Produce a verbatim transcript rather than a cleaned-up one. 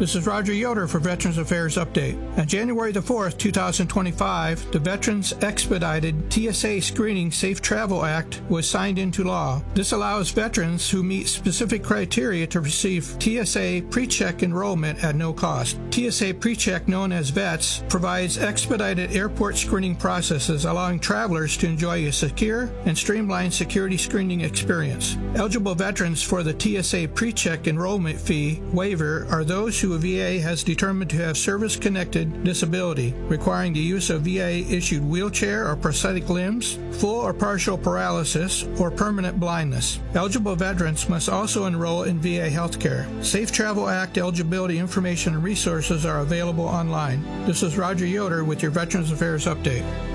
This is Roger Yoder for Veterans Affairs Update. On January the fourth, two thousand twenty-five, the Veterans Expedited T S A Screening Safe Travel Act was signed into law. This allows veterans who meet specific criteria to receive T S A PreCheck enrollment at no cost. T S A PreCheck, known as VETS, provides expedited airport screening processes, allowing travelers to enjoy a secure and streamlined security screening experience. Eligible veterans for the T S A PreCheck enrollment fee waiver are those who a V A has determined to have service-connected disability, requiring the use of V A-issued wheelchair or prosthetic limbs, full or partial paralysis, or permanent blindness. Eligible veterans must also enroll in V A healthcare. Safe Travel Act eligibility information and resources are available online. This is Roger Yoder with your Veterans Affairs Update.